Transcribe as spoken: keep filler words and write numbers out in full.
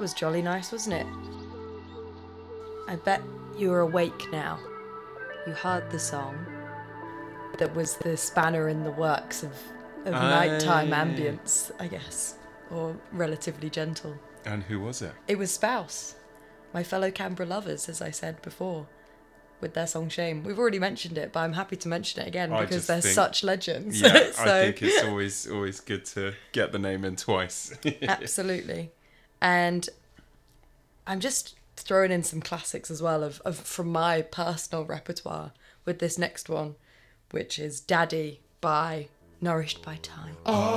was jolly nice, wasn't it? I bet you're awake now. You heard the song. That was the spanner in the works of, of nighttime ambience, I guess, or relatively gentle. And who was it? It was Spouse, my fellow Canberra lovers, as I said before, with their song Shame. We've already mentioned it, but I'm happy to mention it again I because just they're think- such legends. Yeah, So- I think it's always always good to get the name in twice. Absolutely. And I'm just throwing in some classics as well of, of from my personal repertoire with this next one, which is Daddy by Nourished by Time.